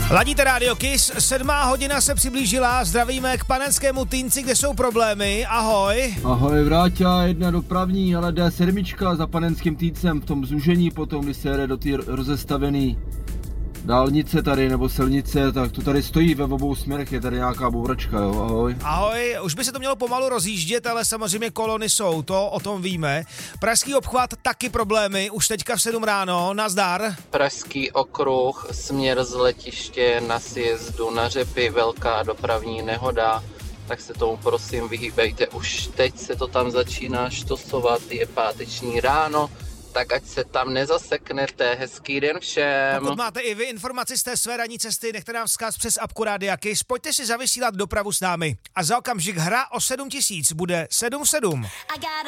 Ladíte Radio Kiss, 7:00 se přiblížila, zdravíme k Panenskému Týnci, kde jsou problémy, ahoj. Ahoj, Vráťa, jedna dopravní, ale D7 za Panenským Týncem v tom zúžení potom, když se jede do té rozestavený dálnice tady, nebo silnice, tak to tady stojí ve obou směrech, je tady nějaká bouračka, jo, ahoj. Ahoj, už by se to mělo pomalu rozjíždět, ale samozřejmě kolony jsou, to o tom víme. Pražský obchvat taky problémy, už teďka v 7 ráno, nazdar. Pražský okruh, směr z letiště na sjezdu na Řepy, velká dopravní nehoda, tak se tomu prosím vyhýbejte, už teď se to tam začíná štosovat, je páteční ráno, tak ať se tam nezaseknete, hezký den všem. Pokud máte i vy informaci z té své ranní cesty, nechte nám vzkaz přes apku Rádia Kiss, pojďte si zavysílat dopravu s námi. A za okamžik hra o 7 000 bude 7-7.